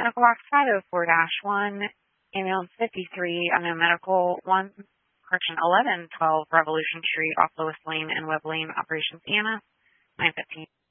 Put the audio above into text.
Medical box 504-1, ambulance 53, medical 1112 Revolution Street off Lois Lane and Webb Lane, operations Anna, 915.